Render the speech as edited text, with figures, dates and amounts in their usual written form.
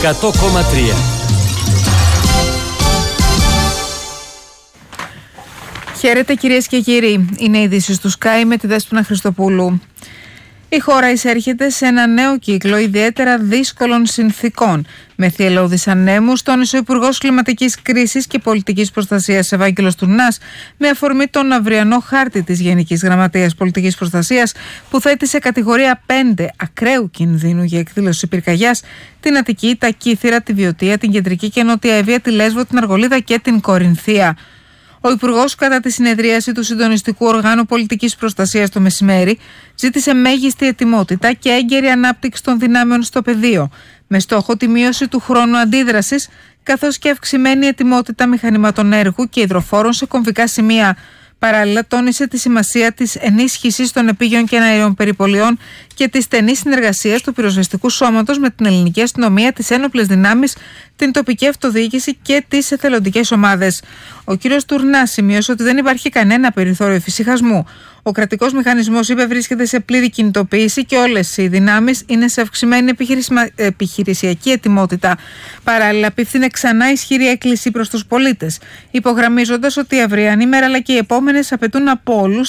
100,3. Χαίρετε κυρίες και κύριοι, είναι οι ειδήσεις του Sky με τη Δέσποινα Χριστοπούλου. Η χώρα εισέρχεται σε ένα νέο κύκλο ιδιαίτερα δύσκολων συνθήκων. Με θυελλώδεις ανέμους, τόνισε ο Υπουργός Κλιματικής Κρίσης και Πολιτικής Προστασίας Ευάγγελος Τουρνάς, με αφορμή τον αυριανό χάρτη της Γενικής Γραμματείας Πολιτικής Προστασίας, που θέτει σε κατηγορία 5 ακραίου κινδύνου για εκδήλωση πυρκαγιάς την Αττική, τα Κύθυρα, τη Βιωτία, την Κεντρική και Νότια Εύβοια, τη Λέσβο, την Αργολίδα και την Κορινθία. Ο Υπουργός, κατά τη συνεδρίαση του Συντονιστικού Οργάνου Πολιτικής Προστασίας το μεσημέρι, ζήτησε μέγιστη ετοιμότητα και έγκαιρη ανάπτυξη των δυνάμεων στο πεδίο, με στόχο τη μείωση του χρόνου αντίδρασης, καθώς και αυξημένη ετοιμότητα μηχανημάτων έργου και υδροφόρων σε κομβικά σημεία. Παράλληλα, τόνισε τη σημασία της ενίσχυσης των επίγειων και αέριων περιπολιών και της στενής συνεργασίας του πυροσβεστικού σώματος με την ελληνική αστυνομία, τις ένοπλες δυνάμεις, την τοπική αυτοδιοίκηση και τις εθελοντικές ομάδες. Ο κ. Τουρνάς σημείωσε ότι δεν υπάρχει κανένα περιθώριο εφησυχασμού. Ο κρατικός μηχανισμός, είπε, βρίσκεται σε πλήρη κινητοποίηση και όλες οι δυνάμεις είναι σε αυξημένη επιχειρησιακή ετοιμότητα. Παράλληλα, απίφθινε ξανά ισχυρή έκκληση προς τους πολίτες, υπογραμμίζοντας ότι η αυριανή μέρα αλλά και οι επόμενες απαιτούν από όλους